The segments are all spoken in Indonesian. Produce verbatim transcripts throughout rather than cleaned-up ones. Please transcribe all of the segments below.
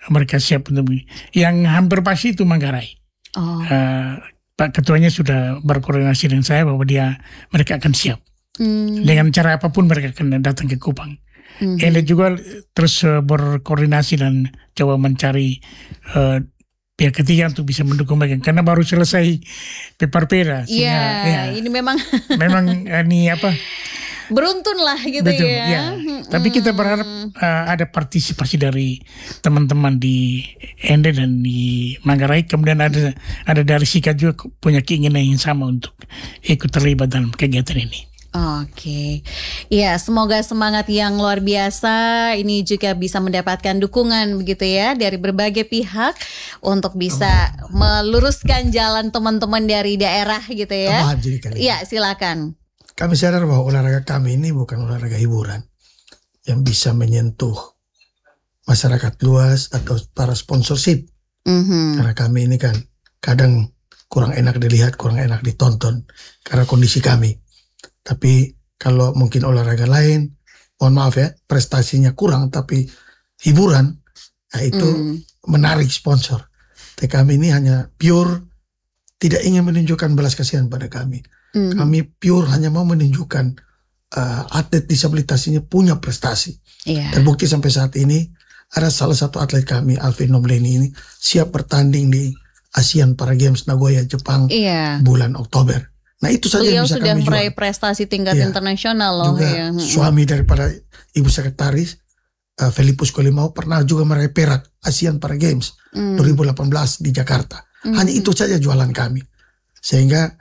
mereka siap untuk yang hampir pasti itu Manggarai. Oh. Uh, Pak Ketuanya sudah berkoordinasi dengan saya bahwa dia mereka akan siap hmm. dengan cara apapun mereka akan datang ke Kupang. Hmm. Elit juga terus uh, berkoordinasi dan coba mencari uh, pihak ketiga untuk bisa mendukung mereka karena baru selesai Peparpera. Iya, ya, ini memang memang ini apa? Beruntun lah gitu. Betul, ya. ya. Hmm. Tapi kita berharap uh, ada partisipasi dari teman-teman di Ende dan di Manggarai. Kemudian ada ada dari Sika juga punya keinginan yang sama untuk ikut terlibat dalam kegiatan ini. Oke, ya semoga semangat yang luar biasa ini juga bisa mendapatkan dukungan begitu ya dari berbagai pihak untuk bisa meluruskan jalan teman-teman dari daerah gitu ya. Iya, silakan. Kami sadar bahwa olahraga kami ini bukan olahraga hiburan yang bisa menyentuh masyarakat luas atau para sponsorship. Mm-hmm. Karena kami ini kan kadang kurang enak dilihat, kurang enak ditonton karena kondisi kami. Tapi kalau mungkin olahraga lain, mohon maaf ya, prestasinya kurang tapi hiburan, nah itu mm. menarik sponsor. Tapi kami ini hanya pure tidak ingin menunjukkan belas kasihan pada kami. Mm. Kami pure hanya mau menunjukkan uh, atlet disabilitas ini punya prestasi. Yeah. Terbukti sampai saat ini ada salah satu atlet kami, Alvin Nomleni ini siap bertanding di ASEAN Para Games Nagoya, Jepang yeah. bulan Oktober. Nah itu saja beliau yang bisa sudah kami jual. meraih prestasi tingkat ya. internasional loh. Juga ya. suami daripada ibu sekretaris uh, Felipus Kolimau pernah juga meraih perak ASEAN Para Games mm. dua ribu delapan belas di Jakarta. Mm. Hanya itu saja jualan kami. Sehingga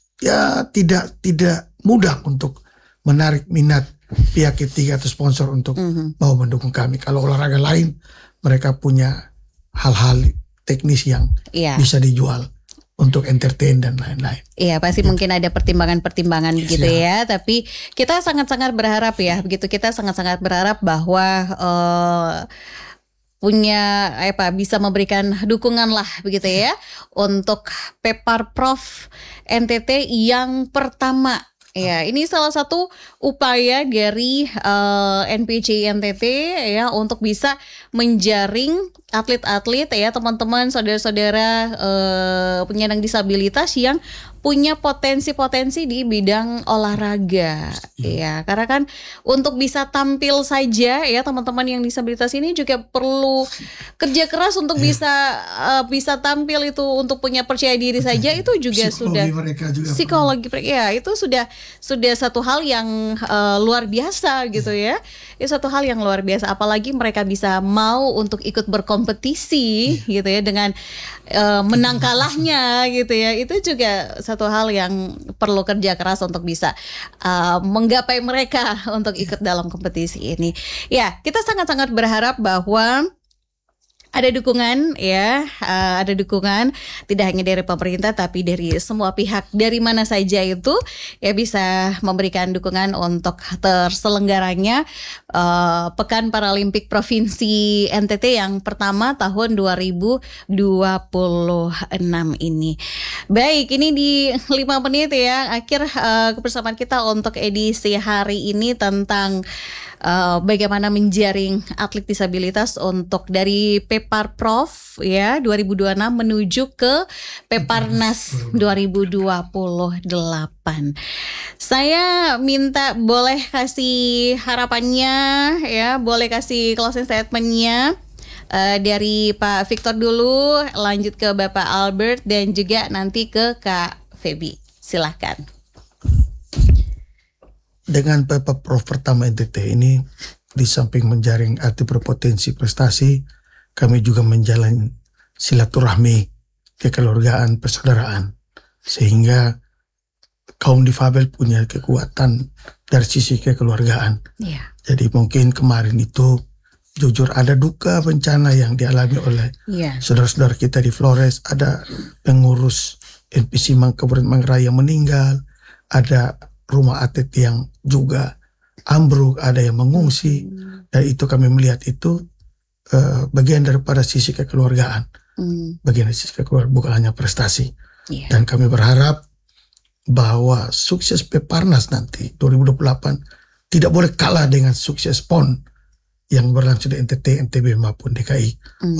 ya tidak tidak mudah untuk menarik minat pihak ketiga atau sponsor untuk mm-hmm. mau mendukung kami. Kalau olahraga lain mereka punya hal-hal teknis yang yeah. bisa dijual untuk entertain dan lain-lain. Iya, pasti ya. Mungkin ada pertimbangan-pertimbangan yes, gitu ya. ya. Tapi kita sangat-sangat berharap ya, begitu kita sangat-sangat berharap bahwa uh, punya apa bisa memberikan dukungan lah begitu ya untuk Peparprov N T T yang pertama. Ya, ini salah satu upaya dari uh, N P C I N T T ya untuk bisa menjaring atlet-atlet ya teman-teman saudara-saudara uh, penyandang disabilitas yang punya potensi-potensi di bidang olahraga ya, karena kan untuk bisa tampil saja ya teman-teman yang disabilitas ini juga perlu kerja keras untuk bisa uh, bisa tampil itu untuk punya percaya diri saja itu juga psikologi sudah juga psikologi ya itu sudah sudah satu hal yang uh, luar biasa gitu ya. Itu satu hal yang luar biasa apalagi mereka bisa mau untuk ikut berkompetisi gitu ya dengan uh, menang kalahnya gitu ya. Itu juga satu hal yang perlu kerja keras untuk bisa uh, menggapai mereka untuk ikut dalam kompetisi ini. Ya, kita sangat-sangat berharap bahwa ada dukungan ya, uh, ada dukungan tidak hanya dari pemerintah tapi dari semua pihak dari mana saja itu ya bisa memberikan dukungan untuk terselenggaranya uh, Pekan Paralimpik Provinsi N T T yang pertama tahun dua ribu dua puluh enam ini. Baik, ini di lima menit ya akhir uh, kebersamaan kita untuk edisi hari ini tentang Uh, bagaimana menjaring atlet disabilitas untuk dari Peparprov ya dua ribu dua puluh enam menuju ke Peparnas dua ribu dua puluh delapan. Saya minta boleh kasih harapannya ya, boleh kasih closing statement-nya uh, dari Pak Victor dulu, lanjut ke Bapak Albert dan juga nanti ke Kak Feby. Silahkan. Dengan Peparprov pertama N T T ini, di samping menjaring atlet berpotensi prestasi, kami juga menjalin silaturahmi, kekeluargaan, persaudaraan. Sehingga kaum difabel punya kekuatan dari sisi kekeluargaan. Yeah. Jadi mungkin kemarin itu, jujur ada duka bencana yang dialami oleh yeah. saudara-saudara kita di Flores. Ada pengurus N P C Kabupaten Manggarai yang meninggal, ada rumah atlet yang juga ambruk, ada yang mengungsi, hmm. dan itu kami melihat itu uh, bagian daripada sisi kekeluargaan, hmm. bagian dari sisi kekeluargaan, bukan hanya prestasi. Yeah. Dan kami berharap bahwa sukses Peparnas nanti dua ribu dua puluh delapan tidak boleh kalah dengan sukses P O N yang berlangsung di N T T, N T B maupun D K I. Hmm.